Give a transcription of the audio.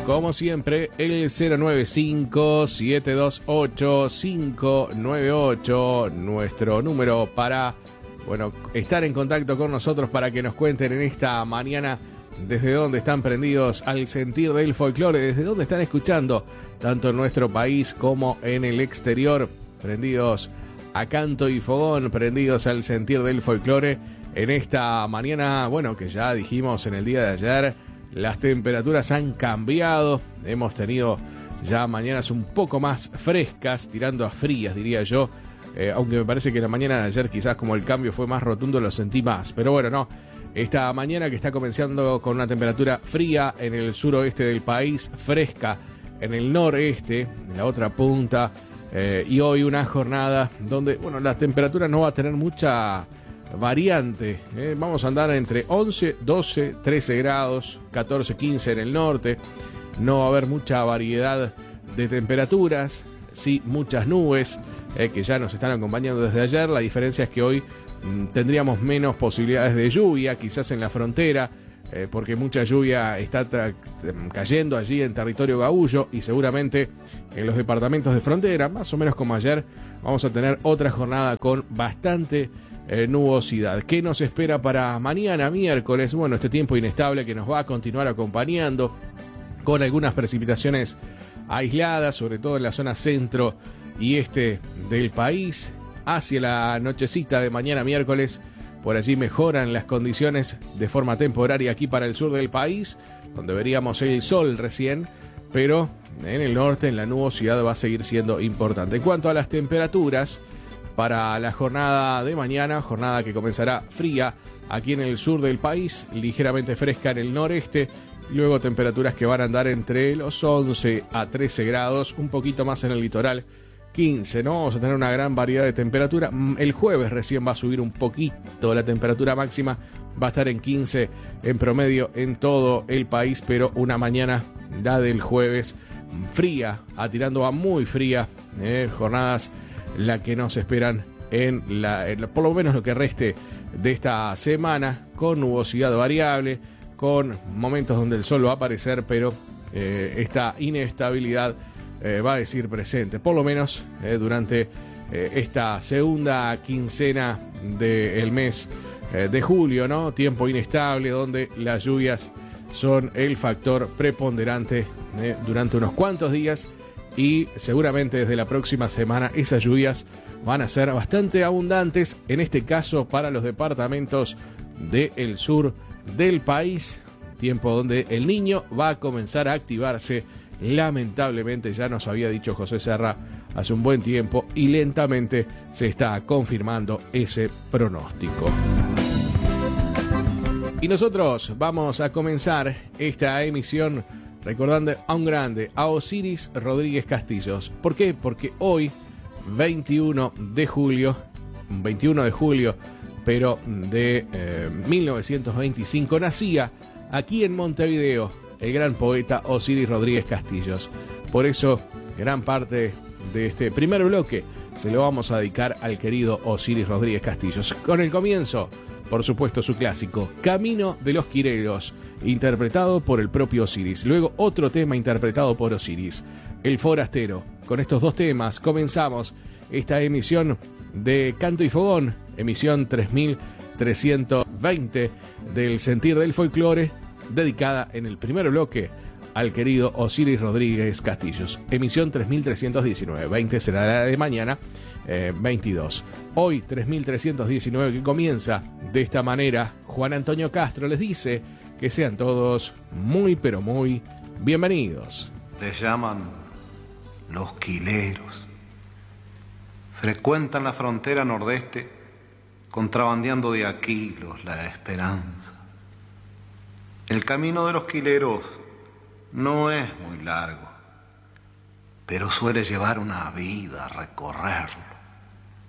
Como siempre, el 095-728-598, nuestro número para, estar en contacto con nosotros para que nos cuenten en esta mañana desde dónde están prendidos al sentir del folclore, desde dónde están escuchando, tanto en nuestro país como en el exterior, prendidos a canto y fogón, prendidos al sentir del folclore. En esta mañana, que ya dijimos en el día de ayer, las temperaturas han cambiado, hemos tenido ya mañanas un poco más frescas, tirando a frías, diría yo, aunque me parece que la mañana de ayer quizás como el cambio fue más rotundo lo sentí más, pero no, esta mañana que está comenzando con una temperatura fría en el suroeste del país, fresca en el noreste, en la otra punta, y hoy una jornada donde, la temperatura no va a tener mucha variante, vamos a andar entre 11, 12, 13 grados, 14, 15 en el norte, no va a haber mucha variedad de temperaturas, sí muchas nubes que ya nos están acompañando desde ayer. La diferencia es que hoy tendríamos menos posibilidades de lluvia, quizás en la frontera, porque mucha lluvia está cayendo allí en territorio gaúcho y seguramente en los departamentos de frontera, más o menos como ayer, vamos a tener otra jornada con bastante nubosidad. ¿Qué nos espera para mañana, miércoles? Este tiempo inestable que nos va a continuar acompañando con algunas precipitaciones aisladas, sobre todo en la zona centro y este del país. Hacia la nochecita de mañana miércoles, por allí mejoran las condiciones de forma temporaria aquí para el sur del país, donde veríamos el sol recién, pero en el norte, en la nubosidad va a seguir siendo importante. En cuanto a las temperaturas, para la jornada de mañana, jornada que comenzará fría aquí en el sur del país, ligeramente fresca en el noreste, luego temperaturas que van a andar entre los 11 a 13 grados, un poquito más en el litoral, 15, ¿no? Vamos a tener una gran variedad de temperatura. El jueves recién va a subir un poquito la temperatura máxima, va a estar en 15 en promedio en todo el país, pero una mañana, la del jueves, fría, tirando a muy fría, jornadas la que nos esperan en por lo menos lo que reste de esta semana, con nubosidad variable, con momentos donde el sol va a aparecer, pero esta inestabilidad va a decir presente, por lo menos durante esta segunda quincena del mes de julio, ¿no? Tiempo inestable donde las lluvias son el factor preponderante durante unos cuantos días. Y seguramente desde la próxima semana esas lluvias van a ser bastante abundantes, en este caso para los departamentos del sur del país, tiempo donde el Niño va a comenzar a activarse, lamentablemente ya nos había dicho José Serra hace un buen tiempo y lentamente se está confirmando ese pronóstico. Y nosotros vamos a comenzar esta emisión recordando a un grande, a Osiris Rodríguez Castillos. ¿Por qué? Porque hoy, 21 de julio, pero de 1925, nacía aquí en Montevideo el gran poeta Osiris Rodríguez Castillos. Por eso, gran parte de este primer bloque se lo vamos a dedicar al querido Osiris Rodríguez Castillos. Con el comienzo, por supuesto, su clásico, Camino de los Quireros, interpretado por el propio Osiris. Luego otro tema interpretado por Osiris, El Forastero. Con estos dos temas comenzamos esta emisión de Canto y Fogón, emisión 3320 del Sentir del Folclore, dedicada en el primer bloque al querido Osiris Rodríguez Castillos. Emisión 3319, 20 será la de mañana, 22. Hoy 3319 que comienza de esta manera. Juan Antonio Castro les dice que sean todos muy pero muy bienvenidos. Les llaman los quileros. Frecuentan la frontera nordeste contrabandeando de Aquilos la esperanza. El camino de los quileros no es muy largo, pero suele llevar una vida a recorrerlo.